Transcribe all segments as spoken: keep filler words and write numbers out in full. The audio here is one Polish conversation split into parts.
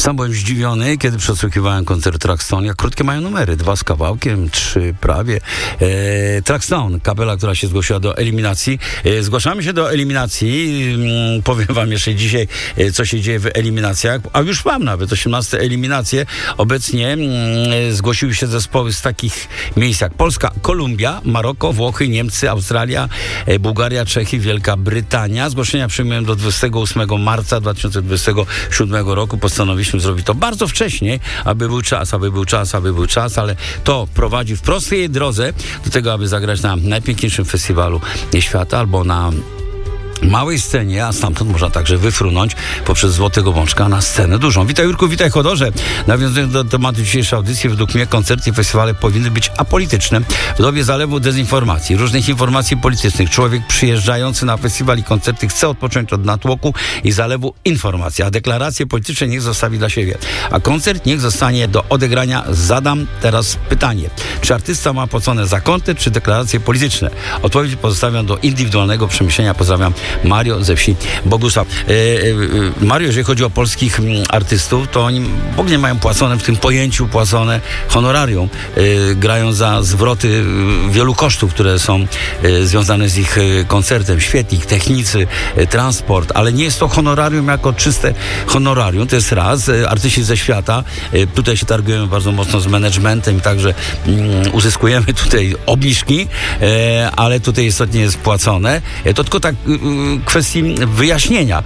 Sam byłem zdziwiony, kiedy przesłuchiwałem koncert Trackstone, jak krótkie mają numery, dwa z kawałkiem, trzy prawie. E, Trackstone, kapela, która się zgłosiła do eliminacji. E, zgłaszamy się do eliminacji. Mm, powiem wam jeszcze dzisiaj, e, co się dzieje w eliminacjach, a już mam nawet osiemnaste eliminacje. Obecnie mm, zgłosiły się zespoły z takich miejsc jak Polska, Kolumbia, Maroko, Włochy, Niemcy, Australia, e, Bułgaria, Czechy, Wielka Brytania. Zgłoszenia przyjmuję do dwudziestego ósmego marca dwa tysiące dwudziestego siódmego roku. Postanowiliśmy zrobić to bardzo wcześnie, aby był czas, aby był czas, aby był czas, ale to prowadzi w prostej drodze do tego, aby zagrać na najpiękniejszym festiwalu świata albo na małej scenie, a stamtąd można także wyfrunąć poprzez Złotego Bączka na scenę dużą. Witaj Jurku, witaj Chodorze. Nawiązując do tematu dzisiejszej audycji, według mnie koncerty i festiwale powinny być apolityczne. W dobie zalewu dezinformacji, różnych informacji politycznych, człowiek przyjeżdżający na festiwal i koncerty chce odpocząć od natłoku i zalewu informacji, a deklaracje polityczne niech zostawi dla siebie. A koncert niech zostanie do odegrania. Zadam teraz pytanie. Czy artysta ma płacone za koncert, czy deklaracje polityczne? Odpowiedź pozostawiam do indywidualnego przemyślenia. Pozdrawiam, Mario ze wsi Bogusław. E, e, Mario, jeżeli chodzi o polskich m, artystów, to oni w ogóle mają płacone, w tym pojęciu płacone honorarium. E, grają za zwroty e, wielu kosztów, które są e, związane z ich e, koncertem. Świetlik, technicy, e, transport, ale nie jest to honorarium jako czyste honorarium. To jest raz. E, artyści ze świata. E, tutaj się targujemy bardzo mocno z managementem i także mm, uzyskujemy tutaj obniżki, e, ale tutaj istotnie jest płacone. E, to tylko tak kwestii wyjaśnienia.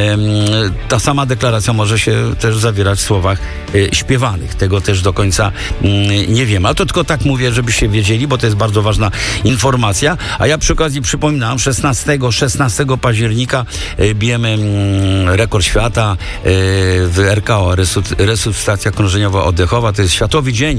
Ta sama deklaracja może się też zawierać w słowach śpiewanych. Tego też do końca nie wiem. Ale to tylko tak mówię, żebyście wiedzieli, bo to jest bardzo ważna informacja. A ja przy okazji przypominam, szesnastego października bijemy rekord świata w R K O, resuscytacja krążeniowa oddechowa. To jest Światowy Dzień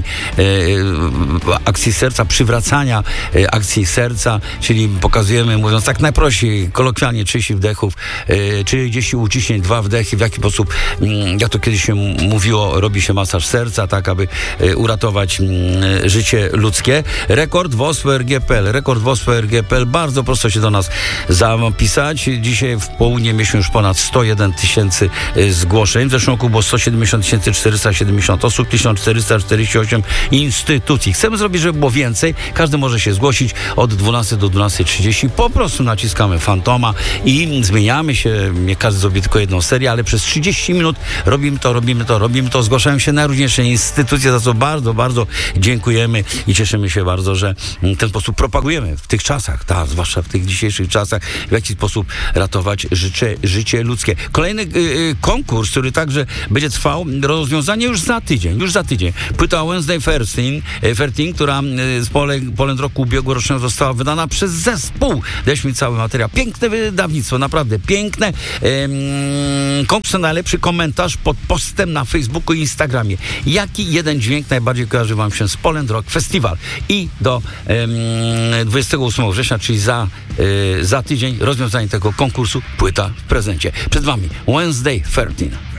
Akcji Serca, przywracania akcji serca, czyli pokazujemy, mówiąc tak najprościej, kolokwialnie trzydzieści wdechów, yy, trzydzieści uciśnięć, dwa wdechy, w jaki sposób, yy, jak to kiedyś się mówiło, robi się masaż serca, tak aby yy, uratować yy, życie ludzkie. Rekord W O S P R G P L, rekord W O S P R G P L, bardzo prosto się do nas zapisać. Dzisiaj w południe mieliśmy już ponad sto jeden tysięcy yy, zgłoszeń. W zeszłym roku było sto siedemdziesiąt tysięcy czterysta siedemdziesiąt osób, tysiąc czterysta czterdzieści osiem instytucji. Chcemy zrobić, żeby było więcej. Każdy może się zgłosić od dwunastej do dwunastej trzydzieści. Po prostu naciskamy Fantoma i zmieniamy się. Nie każdy zrobi tylko jedną serię, ale przez trzydzieści minut robimy to, robimy to, robimy to. Zgłaszają się najróżniejsze instytucje, za co bardzo, bardzo dziękujemy i cieszymy się bardzo, że w ten sposób propagujemy w tych czasach, tak, zwłaszcza w tych dzisiejszych czasach, w jaki sposób ratować życie, życie ludzkie. Kolejny yy, konkurs, który także będzie trwał, rozwiązanie już za tydzień, już za tydzień. Płyta Wednesday thirteen, która z Poland Roku ubiegłorocznego została wydana przez zespół. Daliśmy mi cały materiał. Piękne wydawnictwo, naprawdę piękne. Ehm, konkurs na najlepszy komentarz pod postem na Facebooku i Instagramie. Jaki jeden dźwięk najbardziej kojarzy wam się z Poland Rock Festival? I do em, dwudziestego ósmego września, czyli za, e, za tydzień, rozwiązanie tego konkursu, płyta w prezencie. Przed wami Wednesday thirteen.